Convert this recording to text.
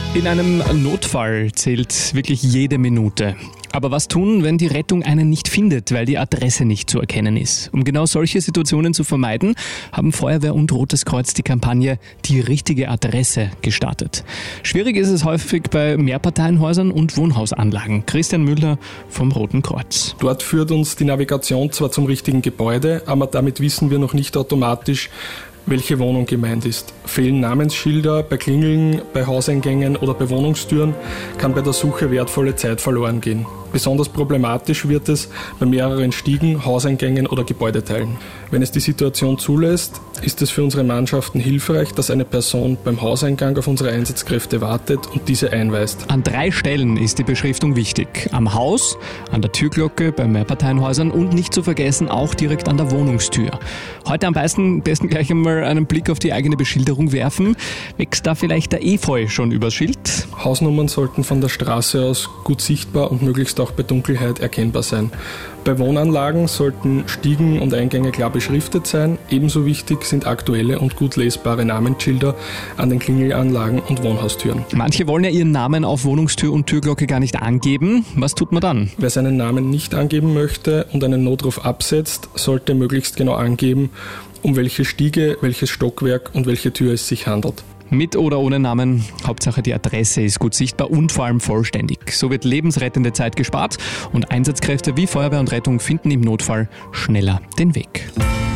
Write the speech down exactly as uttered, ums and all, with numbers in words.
In einem Notfall zählt wirklich jede Minute. Aber was tun, wenn die Rettung einen nicht findet, weil die Adresse nicht zu erkennen ist? Um genau solche Situationen zu vermeiden, haben Feuerwehr und Rotes Kreuz die Kampagne Die richtige Adresse gestartet. Schwierig ist es häufig bei Mehrparteienhäusern und Wohnhausanlagen. Christian Müller vom Roten Kreuz. Dort führt uns die Navigation zwar zum richtigen Gebäude, aber damit wissen wir noch nicht automatisch, welche Wohnung gemeint ist. Fehlen Namensschilder bei Klingeln, bei Hauseingängen oder bei Wohnungstüren, kann bei der Suche wertvolle Zeit verloren gehen. Besonders problematisch wird es bei mehreren Stiegen, Hauseingängen oder Gebäudeteilen. Wenn es die Situation zulässt, ist es für unsere Mannschaften hilfreich, dass eine Person beim Hauseingang auf unsere Einsatzkräfte wartet und diese einweist. An drei Stellen ist die Beschriftung wichtig. Am Haus, an der Türglocke, bei Mehrparteienhäusern und nicht zu vergessen auch direkt an der Wohnungstür. Heute am besten, besten gleich einmal einen Blick auf die eigene Beschilderung werfen. Wächst da vielleicht der Efeu schon übers Schild? Hausnummern sollten von der Straße aus gut sichtbar und möglichst auch bei Dunkelheit erkennbar sein. Bei Wohnanlagen sollten Stiegen und Eingänge klar beschriftet sein. Ebenso wichtig sind aktuelle und gut lesbare Namensschilder an den Klingelanlagen und Wohnhaustüren. Manche wollen ja ihren Namen auf Wohnungstür und Türglocke gar nicht angeben. Was tut man dann? Wer seinen Namen nicht angeben möchte und einen Notruf absetzt, sollte möglichst genau angeben, um welche Stiege, welches Stockwerk und welche Tür es sich handelt. Mit oder ohne Namen, Hauptsache die Adresse ist gut sichtbar und vor allem vollständig. So wird lebensrettende Zeit gespart und Einsatzkräfte wie Feuerwehr und Rettung finden im Notfall schneller den Weg.